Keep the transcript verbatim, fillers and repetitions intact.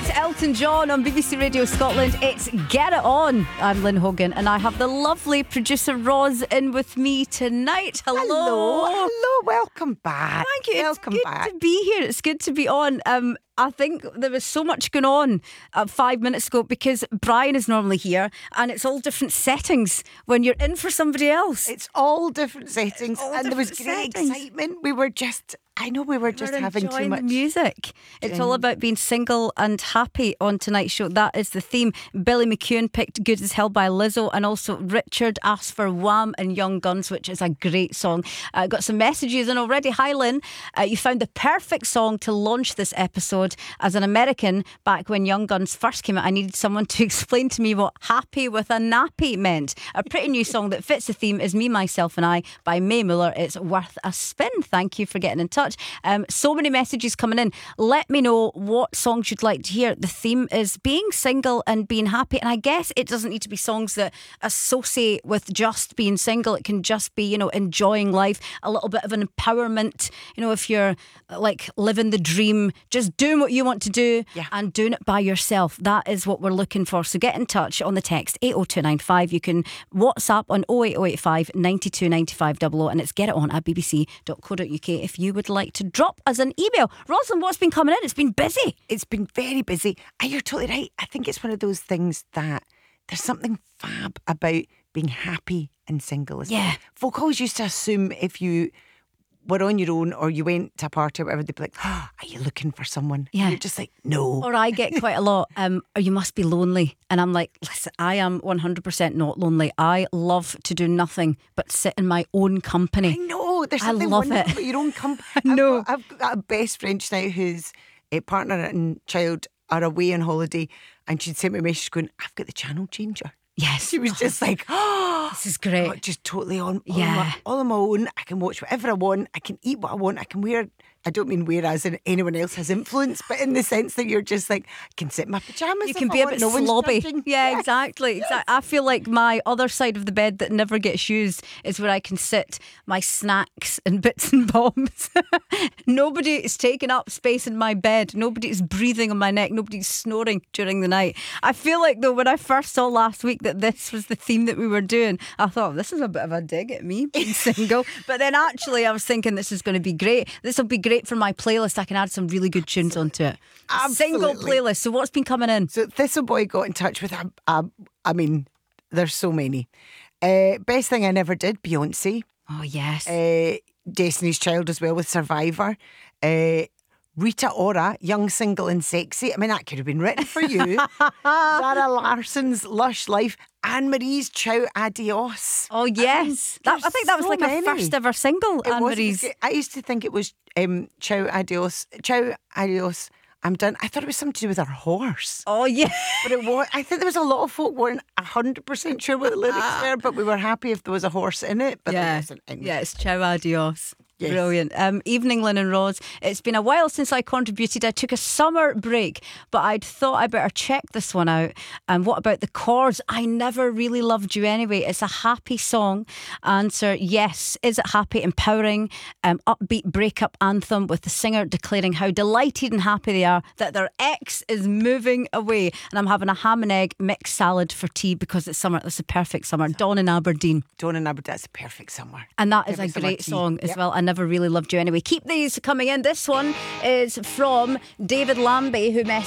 It's Elton John on B B C Radio Scotland. It's Get It On. I'm Lynn Hogan and I have the lovely producer Roz in with me tonight. Hello. Hello. Hello. Welcome back. Thank you. Welcome it's good back. to be here. It's good to be on. Um, I think there was so much going on uh, five minutes ago because Brian is normally here and it's all different settings when you're in for somebody else. It's all different settings all and there was different great settings. excitement. We were just, I know we were just We're having too enjoying much the music. It's all Gen- about being single and happy on tonight's show. That is the theme. Billy McEwen picked Good as Hell by Lizzo, and also Richard asked for Wham and Young Guns, which is a great song. I uh, got some messages in already. Hi Lynn, uh, you found the perfect song to launch this episode. As an American, back when Young Guns first came out, I needed someone to explain to me what happy with a nappy meant. A pretty new song that fits the theme is Me, Myself and I by Mae Muller. It's worth a spin. Thank you for getting in touch. Um, so many messages coming in. Let me know what songs you'd like to hear. The theme is being single and being happy, and I guess it doesn't need to be songs that associate with just being single. It can just be, you know, enjoying life, a little bit of an empowerment, you know, if you're like living the dream, just doing what you want to do Yeah. and doing it by yourself. That is what we're looking for. So get in touch on the text eight oh two nine five. You can WhatsApp on oh eight oh eight five nine two nine five double oh, and it's get it on at b b c dot co dot u k if you would like to drop us an email. Rosalind, what's been coming in? It's been busy. It's been very busy. And you're totally right. I think it's one of those things that there's something fab about being happy and single. Isn't Yeah. it? Folk always used to assume if you were on your own or you went to a party or whatever, they'd be like, oh, are you looking for someone? Yeah. And you're just like, no. Or I get quite a lot, um, or you must be lonely. And I'm like, listen, I am one hundred percent not lonely. I love to do nothing but sit in my own I company. know. There's I something love wonderful it. about your own company. know. I've, got- I've got a best friend just now whose uh, partner and child are away on holiday, and she'd sent me a message going, I've got the channel changer. Yes. She was just like, oh, This is great. oh, just totally on, all, Yeah. on my, all on my own. I can watch whatever I want. I can eat what I want. I can wear, I don't mean wear as in anyone else has influence, but in the sense that you're just like, I can sit in my pyjamas. You if can I be a want. bit No one's slobby. judging. Yeah, exactly. exactly. I feel like my other side of the bed that never gets used is where I can sit my snacks and bits and bobs. Nobody is taking up space in my bed. Nobody is breathing on my neck. Nobody's snoring during the night. I feel like, though, when I first saw last week that this was the theme that we were doing, I thought, this is a bit of a dig at me being single. But then actually I was thinking this is going to be great. This will be great for my playlist. I can add some really good tunes onto it. Single Absolutely. playlist. So what's been coming in? So Thistle Boy got in touch with, a, a, I mean, there's so many. Uh, Best Thing I Never Did, Beyonce. Oh, yes. Uh, Destiny's Child as well with Survivor. Uh, Rita Ora, Young, Single and Sexy. I mean, that could have been written for you. Zara Larson's Lush Life. Anne Marie's Ciao Adios. Oh yes, I that, mean, I think that was there's like so her many. first ever single. It Anne was, it was Marie's. great. I used to think it was um, Ciao Adios. Ciao Adios. I'm done. I thought it was something to do with her horse. Oh yeah, But it was, I think there was a lot of folk weren't one hundred percent sure what the lyrics were, but we were happy if there was a horse in it. But there yeah, wasn't any. yeah. It's Ciao Adios. Yes. Brilliant. Um, evening, Lynn and Rose. It's been a while since I contributed. I took a summer break, but I'd thought I better check this one out. And what about the chords? I never really loved you anyway. It's a happy song. Answer: yes. Is it happy, empowering, um, upbeat breakup anthem with the singer declaring how delighted and happy they are that their ex is moving away? And I'm having a ham and egg mixed salad for tea because it's summer. It's a perfect summer. Dawn in Aberdeen. Dawn and Aberdeen, that's a perfect summer. And that is a Perfect summer great tea. song as Yep. well. I never really loved you anyway. Keep these coming in. This one is from David Lambie, who messaged